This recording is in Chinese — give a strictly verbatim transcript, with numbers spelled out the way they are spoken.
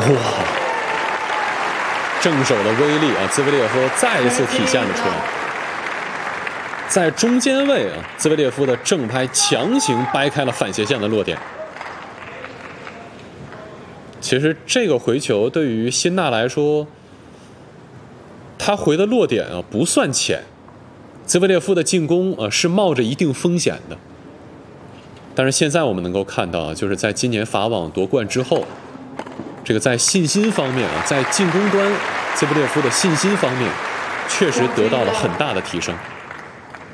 哇，正手的威力啊，兹维列夫再一次体现了出来。在中间位啊，兹维列夫的正拍强行掰开了反斜线的落点。其实这个回球对于辛纳来说，他回的落点啊不算浅，兹维列夫的进攻啊是冒着一定风险的。但是现在我们能够看到啊，就是在今年法网夺冠之后，这个在信心方面啊，在进攻端，兹维列夫的信心方面确实得到了很大的提升。